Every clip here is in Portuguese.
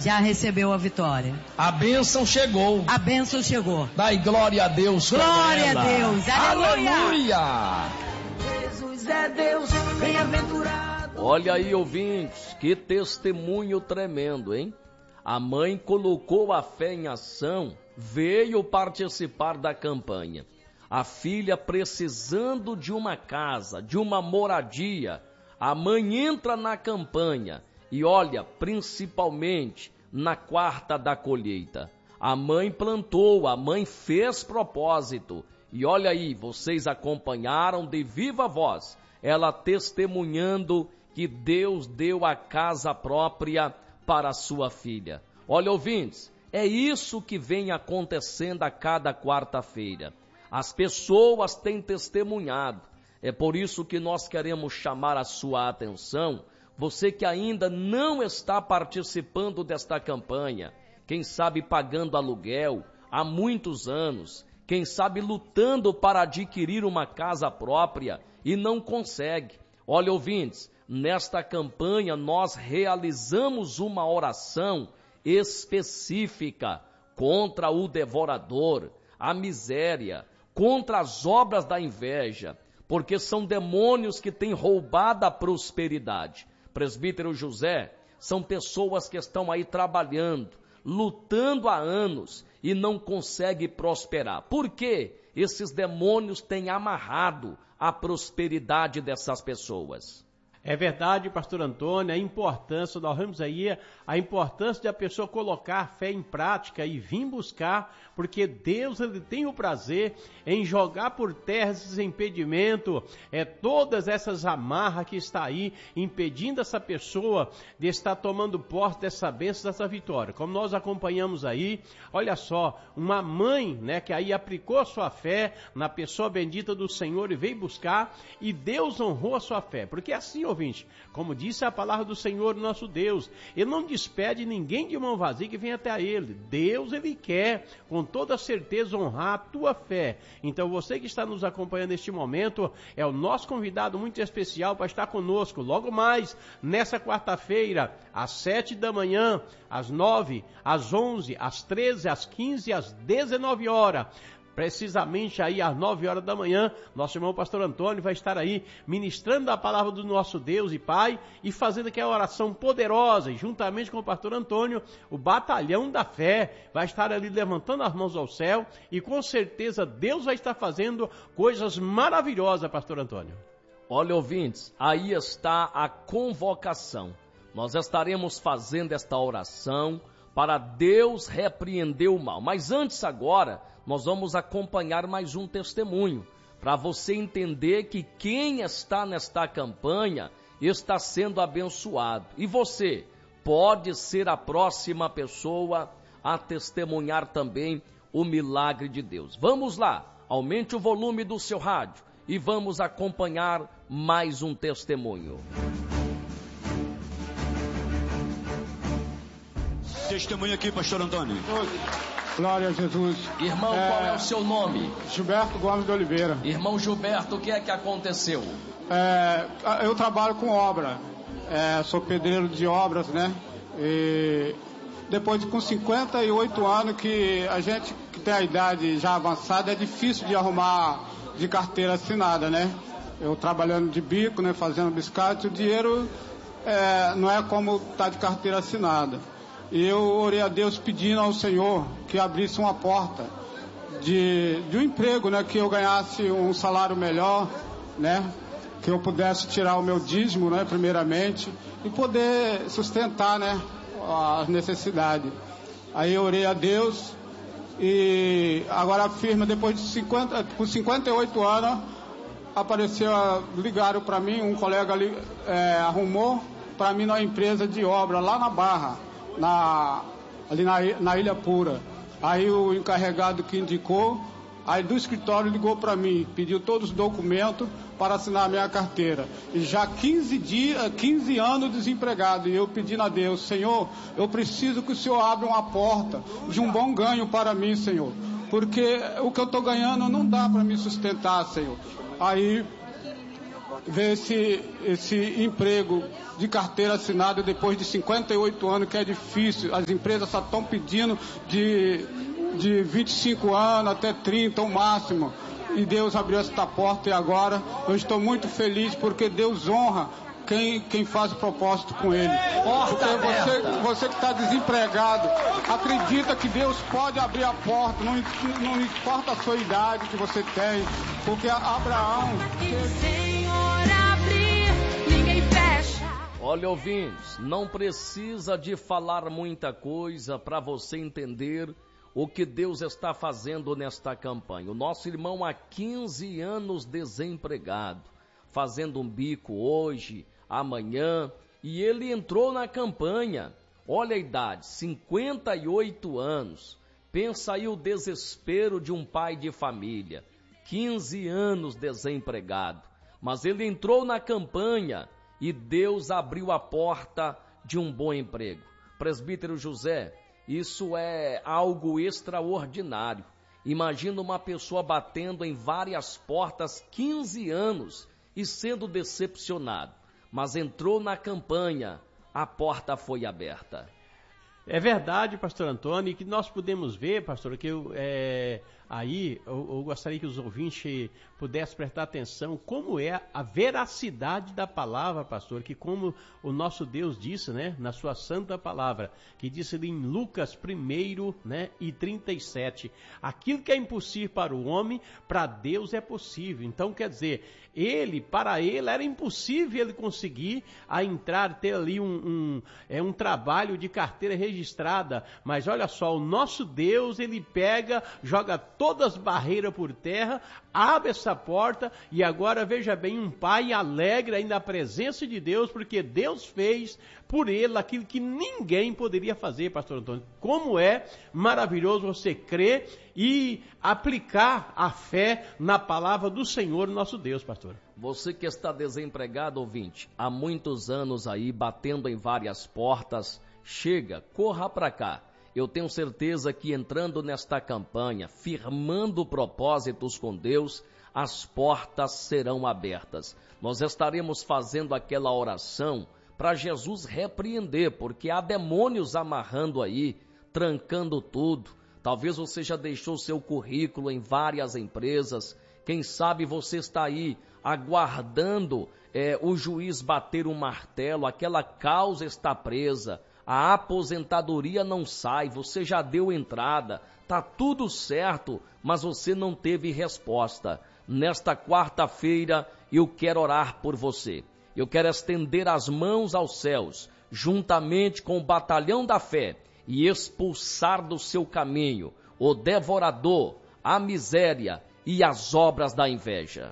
Já recebeu a vitória. A bênção chegou. A bênção chegou. Dai glória a Deus. Glória a Deus. Aleluia. Aleluia. Jesus é Deus, bem-aventurado. Olha aí, ouvintes, que testemunho tremendo, hein? A mãe colocou a fé em ação, veio participar da campanha. A filha precisando de uma casa, de uma moradia. A mãe entra na campanha e olha, principalmente na quarta da colheita. A mãe plantou, a mãe fez propósito. E olha aí, vocês acompanharam de viva voz, ela testemunhando que Deus deu a casa própria para a sua filha. Olha, ouvintes, é isso que vem acontecendo a cada quarta-feira. As pessoas têm testemunhado. É por isso que nós queremos chamar a sua atenção. Você que ainda não está participando desta campanha, quem sabe pagando aluguel há muitos anos, quem sabe lutando para adquirir uma casa própria e não consegue. Olha, ouvintes, nesta campanha nós realizamos uma oração específica contra o devorador, a miséria, contra as obras da inveja, porque são demônios que têm roubado a prosperidade. Presbítero José, são pessoas que estão aí trabalhando, lutando há anos e não conseguem prosperar. Por quê? Esses demônios têm amarrado a prosperidade dessas pessoas. É verdade, pastor Antônio, a importância, nós vemos aí a importância de a pessoa colocar a fé em prática e vir buscar, porque Deus ele tem o prazer em jogar por terra esses impedimentos, todas essas amarras que está aí, impedindo essa pessoa de estar tomando posse dessa bênção, dessa vitória. Como nós acompanhamos aí, olha só, uma mãe, né, que aí aplicou a sua fé na pessoa bendita do Senhor e veio buscar, e Deus honrou a sua fé, porque assim, ouvinte, como disse a palavra do Senhor nosso Deus, Ele não despede ninguém de mão vazia que venha até a Ele. Deus, Ele quer, com toda certeza, honrar a tua fé. Então você que está nos acompanhando neste momento, é o nosso convidado muito especial para estar conosco, logo mais, nessa quarta-feira, às 7 da manhã, às 9, às 11, às 13, às 15, às 19 horas. Precisamente aí às 9 horas da manhã, nosso irmão pastor Antônio vai estar aí ministrando a palavra do nosso Deus e Pai e fazendo aquela oração poderosa, e juntamente com o pastor Antônio, o batalhão da fé vai estar ali levantando as mãos ao céu e com certeza Deus vai estar fazendo coisas maravilhosas, pastor Antônio. Olha, ouvintes, aí está a convocação. Nós estaremos fazendo esta oração para Deus repreender o mal. Mas antes agora, nós vamos acompanhar mais um testemunho, para você entender que quem está nesta campanha está sendo abençoado. E você pode ser a próxima pessoa a testemunhar também o milagre de Deus. Vamos lá, aumente o volume do seu rádio e vamos acompanhar mais um testemunho. Testemunho aqui, pastor Antônio. Glória a Jesus. Irmão, qual é o seu nome? Gilberto Gomes de Oliveira. Irmão Gilberto, o que é que aconteceu? Eu trabalho com obra. Sou pedreiro de obras, né? E depois com 58 anos, que a gente que tem a idade já avançada, é difícil de arrumar de carteira assinada, né? Eu trabalhando de bico, né? Fazendo biscate, o dinheiro não é como tá de carteira assinada. E eu orei a Deus pedindo ao Senhor que abrisse uma porta de um emprego, né? Que eu ganhasse um salário melhor, né? Que eu pudesse tirar o meu dízimo, né? Primeiramente, e poder sustentar, né? As necessidades. Aí eu orei a Deus e agora a firma, depois de com 58 anos, ligaram para mim, um colega ali arrumou para mim na empresa de obra lá na Barra. Ali na Ilha Pura. Aí o encarregado que indicou, aí do escritório ligou para mim, pediu todos os documentos para assinar a minha carteira. E já 15 anos desempregado, e eu pedindo a Deus, Senhor, eu preciso que o Senhor abra uma porta de um bom ganho para mim, Senhor, porque o que eu estou ganhando não dá para me sustentar, Senhor. Aí ver esse emprego de carteira assinada depois de 58 anos, que é difícil. As empresas só estão pedindo de 25 anos até 30, o máximo. E Deus abriu esta porta e agora eu estou muito feliz porque Deus honra quem faz o propósito com Ele. Porque você que está desempregado, acredita que Deus pode abrir a porta, não importa a sua idade que você tem, porque Abraão... Olha, ouvintes, não precisa de falar muita coisa para você entender o que Deus está fazendo nesta campanha. O nosso irmão há 15 anos desempregado, fazendo um bico hoje, amanhã, e ele entrou na campanha. Olha a idade, 58 anos. Pensa aí o desespero de um pai de família, 15 anos desempregado. Mas ele entrou na campanha e Deus abriu a porta de um bom emprego. Presbítero José, isso é algo extraordinário. Imagina uma pessoa batendo em várias portas 15 anos e sendo decepcionado. Mas entrou na campanha, a porta foi aberta. É verdade, pastor Antônio, que nós podemos ver, pastor, que eu gostaria que os ouvintes pudessem prestar atenção como é a veracidade da palavra, pastor, que como o nosso Deus disse, né, na sua santa palavra, que disse ali em Lucas 1, né, e 37, aquilo que é impossível para o homem, para Deus é possível. Então, quer dizer, para ele era impossível ele conseguir entrar, ter ali um trabalho de carteira registrada, mas olha só, o nosso Deus, ele pega, joga todas as barreiras por terra, abre essa porta e agora veja bem, um pai alegre ainda a presença de Deus, porque Deus fez por ele aquilo que ninguém poderia fazer, pastor Antônio. Como é maravilhoso você crer e aplicar a fé na palavra do Senhor, nosso Deus, pastor. Você que está desempregado, ouvinte, há muitos anos aí, batendo em várias portas, chega, corra para cá. Eu tenho certeza que entrando nesta campanha, firmando propósitos com Deus, as portas serão abertas. Nós estaremos fazendo aquela oração para Jesus repreender, porque há demônios amarrando aí, trancando tudo. Talvez você já deixou seu currículo em várias empresas. Quem sabe você está aí aguardando o juiz bater um martelo, aquela causa está presa. A aposentadoria não sai, você já deu entrada, tá tudo certo, mas você não teve resposta. Nesta quarta-feira eu quero orar por você. Eu quero estender as mãos aos céus, juntamente com o batalhão da fé, e expulsar do seu caminho o devorador, a miséria e as obras da inveja.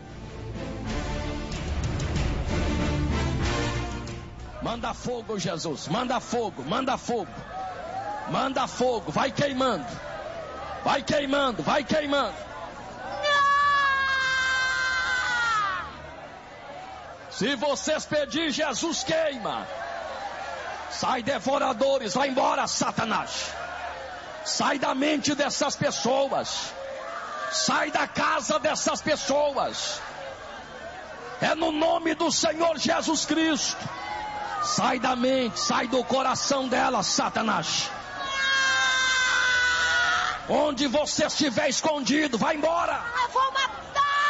Manda fogo, Jesus, manda fogo, manda fogo, manda fogo, vai queimando, vai queimando, vai queimando. Se vocês pedirem, Jesus queima. Sai, devoradores, vai embora, Satanás. Sai da mente dessas pessoas, sai da casa dessas pessoas. É no nome do Senhor Jesus Cristo. Sai da mente, sai do coração dela, Satanás. Onde você estiver escondido, vai embora. Eu vou matar.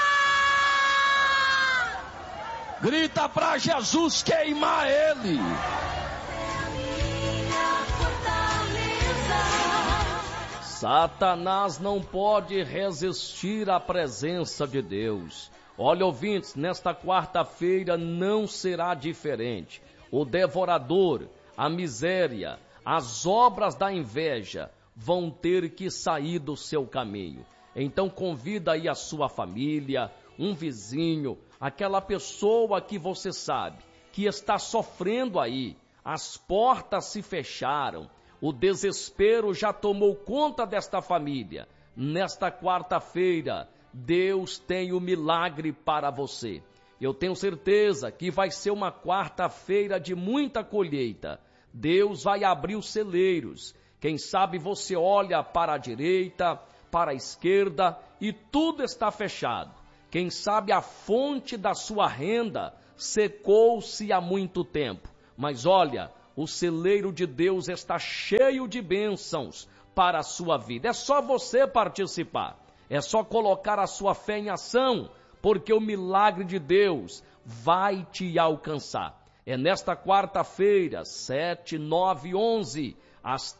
Grita para Jesus queimar ele. Satanás não pode resistir à presença de Deus. Olha, ouvintes, nesta quarta-feira não será diferente. O devorador, a miséria, as obras da inveja vão ter que sair do seu caminho. Então convida aí a sua família, um vizinho, aquela pessoa que você sabe que está sofrendo aí. As portas se fecharam, o desespero já tomou conta desta família. Nesta quarta-feira, Deus tem o milagre para você. Eu tenho certeza que vai ser uma quarta-feira de muita colheita. Deus vai abrir os celeiros. Quem sabe você olha para a direita, para a esquerda e tudo está fechado. Quem sabe a fonte da sua renda secou-se há muito tempo. Mas olha, o celeiro de Deus está cheio de bênçãos para a sua vida. É só você participar. É só colocar a sua fé em ação, porque o milagre de Deus vai te alcançar. É nesta quarta-feira, 7, 9 e 11, às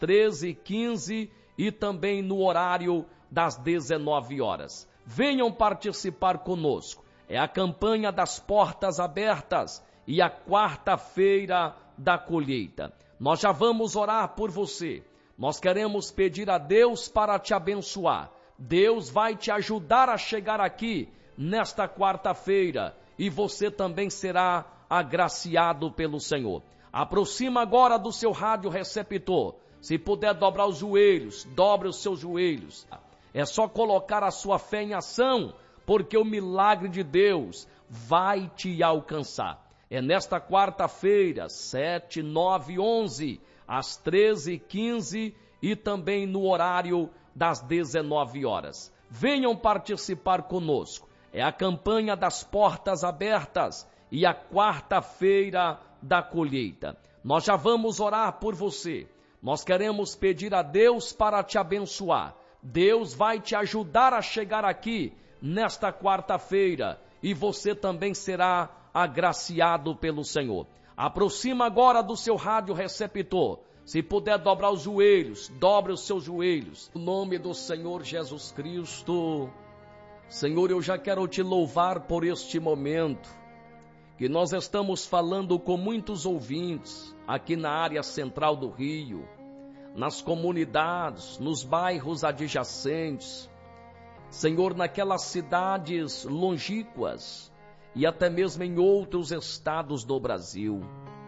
13h15 e também no horário das 19 horas. Venham participar conosco. É a campanha das portas abertas e a quarta-feira da colheita. Nós já vamos orar por você. Nós queremos pedir a Deus para te abençoar. Deus vai te ajudar a chegar aqui nesta quarta-feira e você também será agraciado pelo Senhor. Aproxima agora do seu rádio receptor. Se puder dobrar os joelhos, dobre os seus joelhos. É só colocar a sua fé em ação, porque o milagre de Deus vai te alcançar. É nesta quarta-feira, 7, 9 e 11, às 13h15 e também no horário das 19 horas. Venham participar conosco. É a campanha das portas abertas e a quarta-feira da colheita. Nós já vamos orar por você. Nós queremos pedir a Deus para te abençoar. Deus vai te ajudar a chegar aqui nesta quarta-feira e você também será agraciado pelo Senhor. Aproxima agora do seu rádio receptor. Se puder dobrar os joelhos, dobre os seus joelhos. No nome do Senhor Jesus Cristo, Senhor, eu já quero te louvar por este momento, que nós estamos falando com muitos ouvintes aqui na área central do Rio, nas comunidades, nos bairros adjacentes, Senhor, naquelas cidades longínquas e até mesmo em outros estados do Brasil,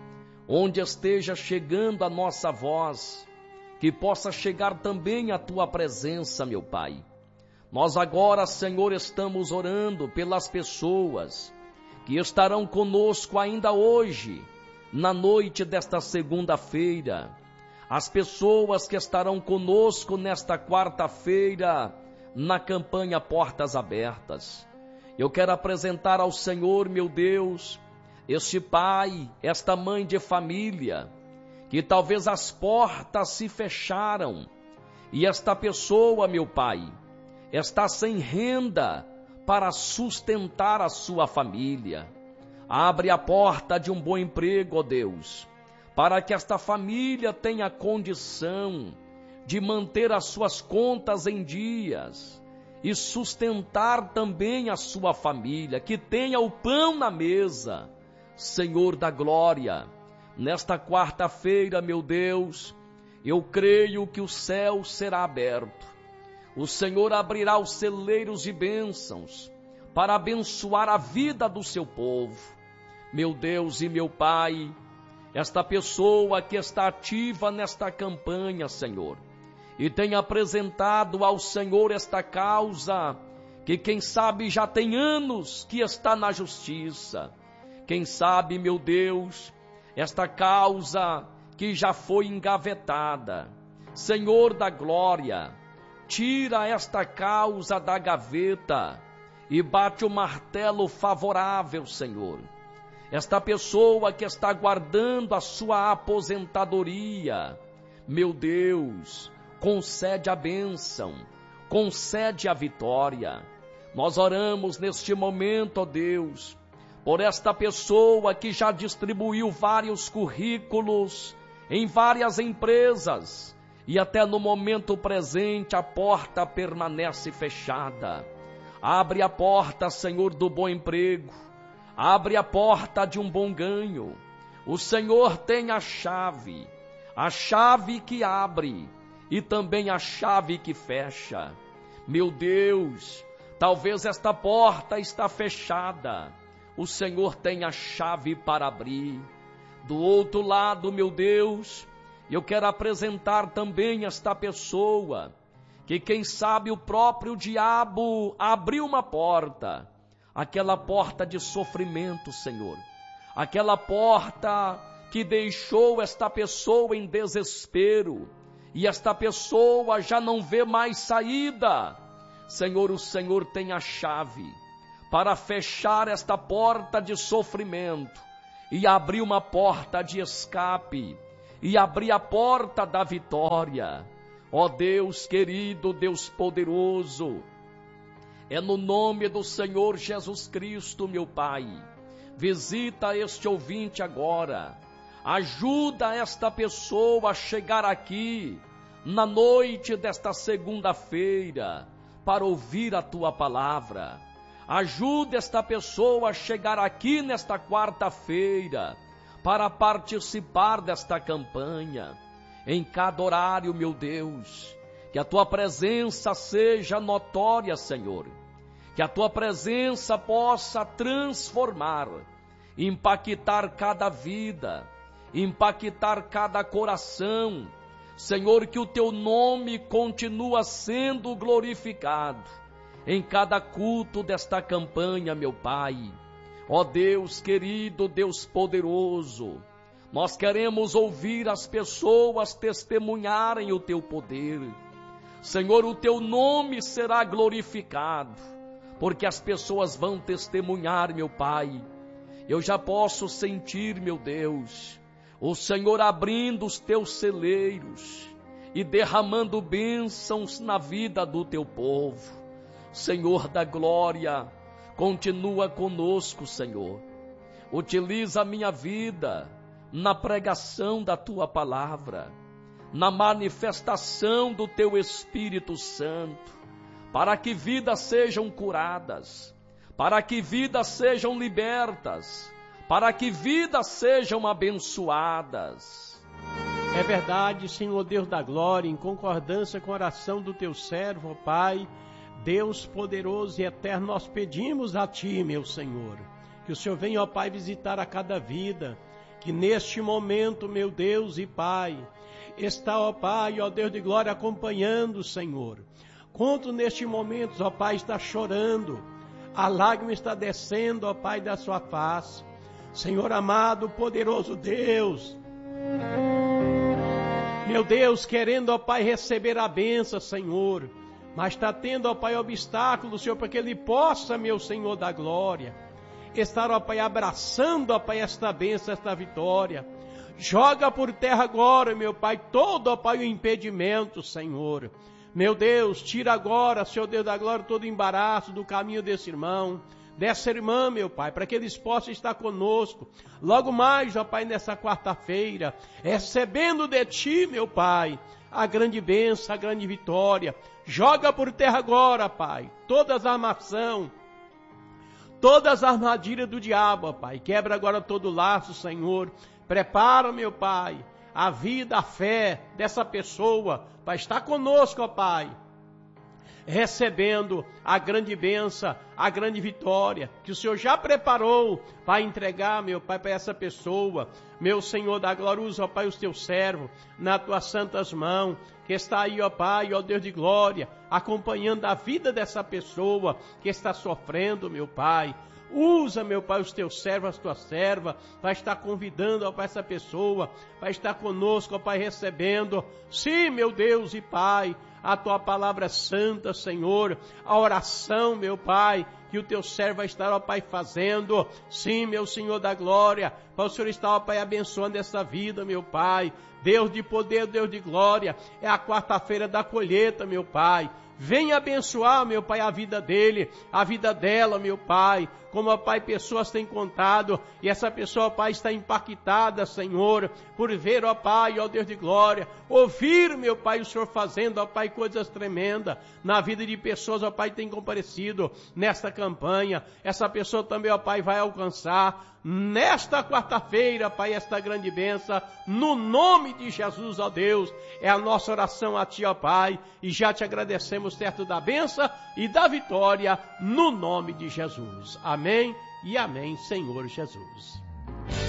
onde esteja chegando a nossa voz, que possa chegar também a tua presença, meu Pai. Nós agora, Senhor, estamos orando pelas pessoas que estarão conosco ainda hoje, na noite desta segunda-feira, as pessoas que estarão conosco nesta quarta-feira, na campanha Portas Abertas. Eu quero apresentar ao Senhor, meu Deus, este pai, esta mãe de família, que talvez as portas se fecharam, e esta pessoa, meu Pai, está sem renda para sustentar a sua família. Abre a porta de um bom emprego, ó Deus, para que esta família tenha condição de manter as suas contas em dias e sustentar também a sua família, que tenha o pão na mesa. Senhor da glória, nesta quarta-feira, meu Deus, eu creio que o céu será aberto. O Senhor abrirá os celeiros de bênçãos para abençoar a vida do seu povo. Meu Deus e meu Pai, esta pessoa que está ativa nesta campanha, Senhor, e tem apresentado ao Senhor esta causa, que quem sabe já tem anos que está na justiça. Quem sabe, meu Deus, esta causa que já foi engavetada. Senhor da glória, tira esta causa da gaveta e bate o martelo favorável, Senhor. Esta pessoa que está guardando a sua aposentadoria, meu Deus, concede a bênção, concede a vitória. Nós oramos neste momento, ó Deus, por esta pessoa que já distribuiu vários currículos em várias empresas, e até no momento presente a porta permanece fechada. Abre a porta, Senhor, do bom emprego. Abre a porta de um bom ganho. O Senhor tem a chave que abre e também a chave que fecha. Meu Deus, talvez esta porta está fechada. O Senhor tem a chave para abrir. Do outro lado, meu Deus, eu quero apresentar também esta pessoa, que quem sabe o próprio diabo abriu uma porta, aquela porta de sofrimento, Senhor, aquela porta que deixou esta pessoa em desespero, e esta pessoa já não vê mais saída. Senhor, o Senhor tem a chave para fechar esta porta de sofrimento e abrir uma porta de escape e abrir a porta da vitória. Ó Deus querido, Deus poderoso, é no nome do Senhor Jesus Cristo, meu Pai. Visita este ouvinte agora. Ajuda esta pessoa a chegar aqui na noite desta segunda-feira para ouvir a Tua palavra. Ajuda esta pessoa a chegar aqui nesta quarta-feira para participar desta campanha. Em cada horário, meu Deus, que a Tua presença seja notória, Senhor. Que a Tua presença possa transformar, impactar cada vida, impactar cada coração. Senhor, que o Teu nome continua sendo glorificado em cada culto desta campanha, meu Pai. Ó Deus querido, Deus poderoso, nós queremos ouvir as pessoas testemunharem o Teu poder. Senhor, o Teu nome será glorificado, porque as pessoas vão testemunhar, meu Pai. Eu já posso sentir, meu Deus, o Senhor abrindo os Teus celeiros e derramando bênçãos na vida do Teu povo. Senhor da glória, continua conosco, Senhor. Utiliza a minha vida na pregação da Tua palavra, na manifestação do Teu Espírito Santo, para que vidas sejam curadas, para que vidas sejam libertas, para que vidas sejam abençoadas. É verdade, Senhor Deus da glória, em concordância com a oração do Teu servo, ó Pai, Deus poderoso e eterno, nós pedimos a Ti, meu Senhor, que o Senhor venha, ó Pai, visitar a cada vida, que neste momento, meu Deus e Pai, está, ó Pai, ó Deus de glória, acompanhando, Senhor. Quanto neste momento, ó Pai, está chorando, a lágrima está descendo, ó Pai, da sua face. Senhor amado, poderoso Deus, meu Deus, querendo, ó Pai, receber a bênção, Senhor, mas está tendo, ó Pai, obstáculo, Senhor, para que ele possa, meu Senhor da glória, estar, ó Pai, abraçando, ó Pai, esta bênção, esta vitória. Joga por terra agora, meu Pai, todo, ó Pai, o impedimento, Senhor. Meu Deus, tira agora, Senhor Deus da glória, todo o embaraço do caminho desse irmão, dessa irmã, meu Pai, para que eles possam estar conosco, logo mais, ó Pai, nessa quarta-feira, recebendo de Ti, meu Pai, a grande bênção, a grande vitória. Joga por terra agora, Pai, todas as armações, todas as armadilhas do diabo, ó Pai. Quebra agora todo o laço, Senhor. Prepara, meu Pai, a vida, a fé dessa pessoa para estar conosco, ó Pai, recebendo a grande bênção, a grande vitória que o Senhor já preparou para entregar, meu Pai, para essa pessoa. Meu Senhor da glória, usa, ó Pai, os Teus servos nas Tuas santas mãos, que está aí, ó Pai, ó Deus de glória, acompanhando a vida dessa pessoa que está sofrendo, meu Pai. Usa, meu Pai, os Teus servos, as Tuas servas, para estar convidando, ó Pai, essa pessoa, para estar conosco, ó Pai, recebendo. Sim, meu Deus e Pai, a Tua palavra santa, Senhor, a oração, meu Pai, que o Teu servo vai estar, ó Pai, fazendo. Sim, meu Senhor da glória, para o Senhor estar, ó Pai, abençoando essa vida, meu Pai. Deus de poder, Deus de glória, é a quarta-feira da colheita, meu Pai. Venha abençoar, meu Pai, a vida dele, a vida dela, meu Pai. Como, ó Pai, pessoas têm contado, e essa pessoa, ó Pai, está impactada, Senhor, por ver, ó Pai, ó Deus de glória, ouvir, meu Pai, o Senhor fazendo, ó Pai, coisas tremendas na vida de pessoas, ó Pai, que têm comparecido nesta campanha. Essa pessoa também, ó Pai, vai alcançar nesta quarta-feira, Pai, esta grande bênção, no nome de Jesus, ó Deus. É a nossa oração a Ti, ó Pai, e já Te agradecemos certo da bênção e da vitória, no nome de Jesus. Amém e amém, Senhor Jesus.